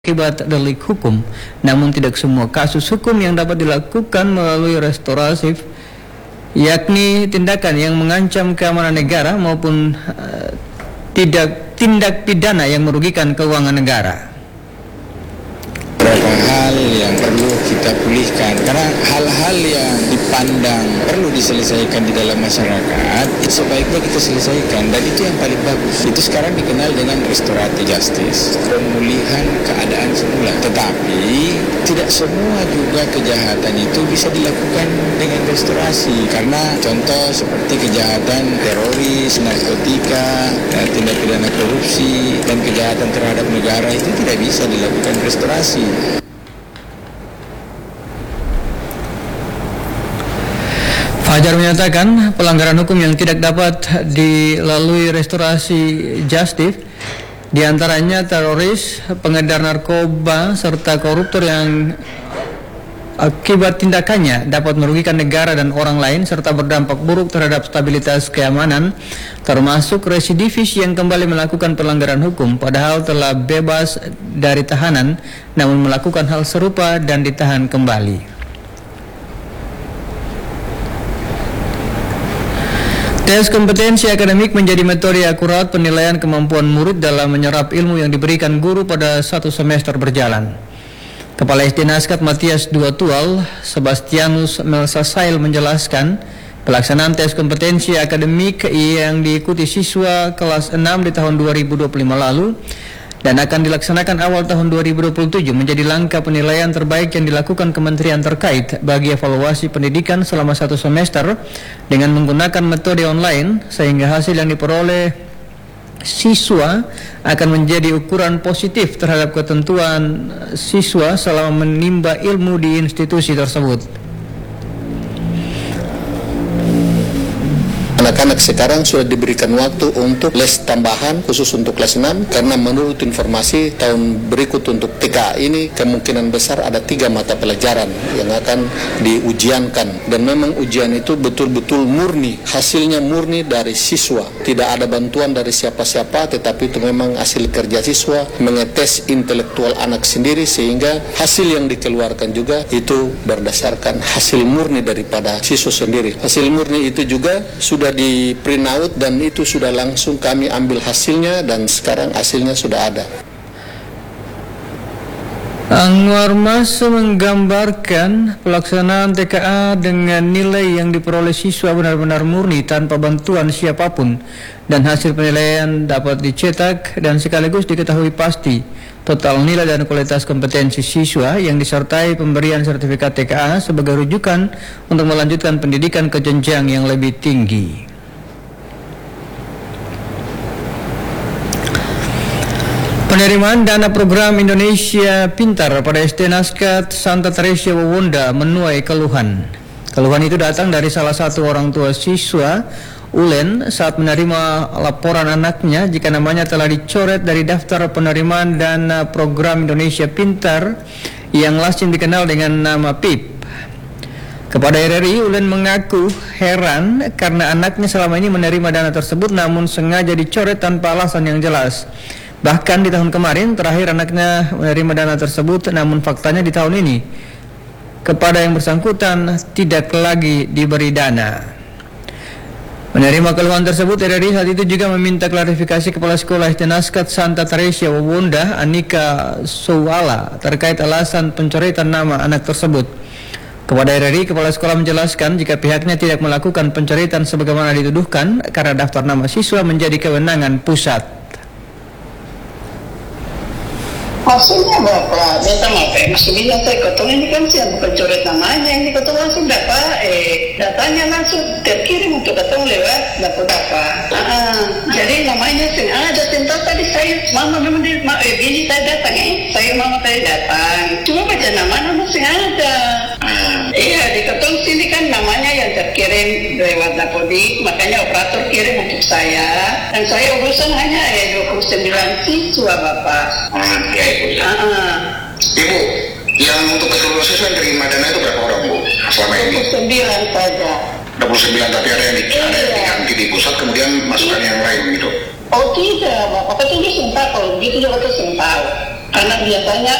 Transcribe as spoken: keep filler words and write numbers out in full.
akibat delik hukum. Namun tidak semua kasus hukum yang dapat dilakukan melalui restoratif, yakni tindakan yang mengancam keamanan negara maupun uh, tidak tindak pidana yang merugikan keuangan negara. Beberapa hal yang perlu kita pulihkan, karena hal-hal yang dipandang perlu diselesaikan di dalam masyarakat, itu sebaiknya kita selesaikan, dan itu yang paling bagus. Itu sekarang dikenal dengan restoratif justice, pemulihan keadaan semula. Tetapi tidak semua juga kejahatan itu bisa dilakukan dengan restorasi, karena contoh seperti kejahatan teroris, narkotika, tindak pidana korupsi, dan kejahatan terhadap negara itu tidak bisa dilakukan restorasi. Fajar menyatakan pelanggaran hukum yang tidak dapat dilalui restorasi justice diantaranya teroris, pengedar narkoba, serta koruptor yang akibat tindakannya dapat merugikan negara dan orang lain serta berdampak buruk terhadap stabilitas keamanan, termasuk residivis yang kembali melakukan pelanggaran hukum padahal telah bebas dari tahanan namun melakukan hal serupa dan ditahan kembali. Tes kompetensi akademik menjadi metode akurat penilaian kemampuan murid dalam menyerap ilmu yang diberikan guru pada satu semester berjalan. Kepala S D Naskat Matias Dua Tual, Sebastianus Melsasail menjelaskan, pelaksanaan tes kompetensi akademik yang diikuti siswa kelas enam di tahun dua ribu dua puluh lima lalu dan akan dilaksanakan awal tahun dua ribu dua puluh tujuh menjadi langkah penilaian terbaik yang dilakukan kementerian terkait bagi evaluasi pendidikan selama satu semester dengan menggunakan metode online, sehingga hasil yang diperoleh siswa akan menjadi ukuran positif terhadap ketentuan siswa selama menimba ilmu di institusi tersebut. Anak-anak sekarang sudah diberikan waktu untuk les tambahan khusus untuk kelas enam, karena menurut informasi tahun berikut untuk T K A ini kemungkinan besar ada tiga mata pelajaran yang akan diujiankan, dan memang ujian itu betul-betul murni, hasilnya murni dari siswa, tidak ada bantuan dari siapa-siapa, tetapi itu memang hasil kerja siswa mengetes intelektual anak sendiri, sehingga hasil yang dikeluarkan juga itu berdasarkan hasil murni daripada siswa sendiri. Hasil murni itu juga sudah di print out dan itu sudah langsung kami ambil hasilnya, dan sekarang hasilnya sudah ada. Anwar Mas menggambarkan pelaksanaan T K A dengan nilai yang diperoleh siswa benar-benar murni tanpa bantuan siapapun, dan hasil penilaian dapat dicetak dan sekaligus diketahui pasti total nilai dan kualitas kompetensi siswa yang disertai pemberian sertifikat T K A sebagai rujukan untuk melanjutkan pendidikan ke jenjang yang lebih tinggi. Penerimaan dana program Indonesia Pintar pada S D Naskat Santa Teresia Wawonda menuai keluhan. Keluhan itu datang dari salah satu orang tua siswa, Ulen, saat menerima laporan anaknya jika namanya telah dicoret dari daftar penerimaan dana program Indonesia Pintar yang lazim dikenal dengan nama P I P. Kepada R R I, Ulen mengaku heran karena anaknya selama ini menerima dana tersebut namun sengaja dicoret tanpa alasan yang jelas. Bahkan di tahun kemarin terakhir anaknya menerima dana tersebut, namun faktanya di tahun ini kepada yang bersangkutan tidak lagi diberi dana. Menerima keluhan tersebut, R R I saat itu juga meminta klarifikasi Kepala Sekolah S D Naskat Santa Teresia Wawonda, Anika Souala, terkait alasan pencoretan nama anak tersebut. Kepada R R I, Kepala Sekolah menjelaskan jika pihaknya tidak melakukan pencoretan sebagaimana dituduhkan karena daftar nama siswa menjadi kewenangan pusat. Maksudnya Bapak, minta maaf ya, masih bilang saya kotong ini kan siapa bukan coret namanya, yang dikotong langsung dapat, eh datanya langsung terkirim untuk kotong lewat dapat-dapat. Ah, jadi namanya sih ada tentang tadi saya, mama memang di, ma, eh bini saya datang eh, saya mama tadi datang, cuma baca nama-nama sih ada. Ah, iya di kotong sini kan namanya yang terkirim lewat dapodik, makanya operator kirim untuk saya, dan saya urusan hanya eh dua puluh sembilan siswa Bapak. Ah, ya. Ibu, ya. Uh-uh. Ibu, yang untuk keseluruhan siswa yang terima dana itu berapa orang, Bu? Selama ini? dua puluh sembilan saja. dua puluh sembilan, tapi ada yang, di, iya. ada yang diganti di pusat, kemudian masukkan yang lain gitu? Oh tidak, Bapak, itu dia sentau, kalau begitu dia betul sentau. Karena biasanya